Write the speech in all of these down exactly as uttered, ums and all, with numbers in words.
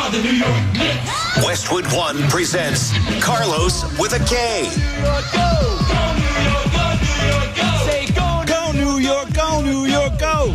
are the New York Knicks. Westwood One presents Carlos with a K. Go New York, go New York, go!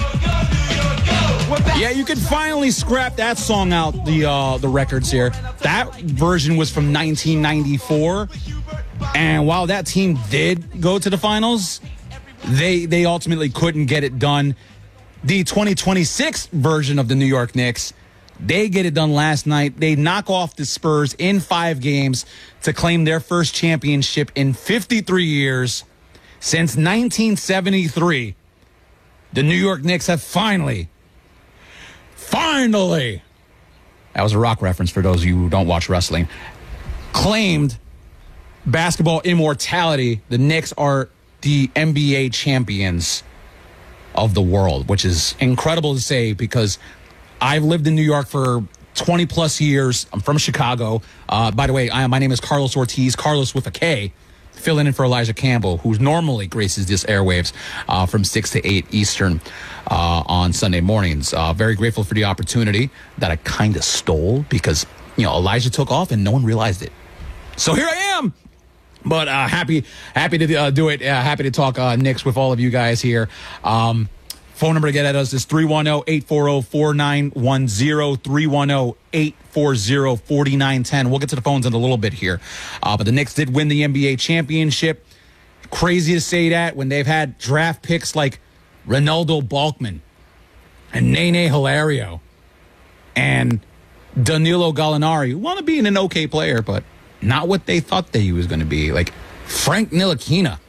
Yeah, you could finally scrap that song out the uh, the records here. That version was from nineteen ninety-four, and while that team did go to the finals, they they ultimately couldn't get it done. The twenty twenty-six version of the New York Knicks, they get it done last night. They knock off the Spurs in five games to claim their first championship in fifty-three years. Since nineteen seventy-three, the New York Knicks have finally, finally, that was a rock reference for those of you who don't watch wrestling, claimed basketball immortality. The Knicks are the N B A champions of the world, which is incredible to say because I've lived in New York for twenty plus years. I'm from Chicago. Uh, by the way, I, my name is Carlos Ortiz, Carlos with a K, filling in for Elijah Campbell, who normally graces this airwaves uh, from six to eight Eastern uh, on Sunday mornings. Uh, very grateful for the opportunity that I kind of stole because, you know, Elijah took off and no one realized it. So here I am. But uh, happy happy to uh, do it. Uh, happy to talk uh, Knicks with all of you guys here. Um, phone number to get at us is three one zero, eight four zero, four nine one zero, three one zero, eight four zero, four nine one zero. We'll get to the phones in a little bit here. Uh, but the Knicks did win the N B A championship. Crazy to say that when they've had draft picks like Ronaldo Balkman and Nene Hilario and Danilo Gallinari, who want to be an okay player, but not what they thought that he was going to be. Like Frank Ntilikina,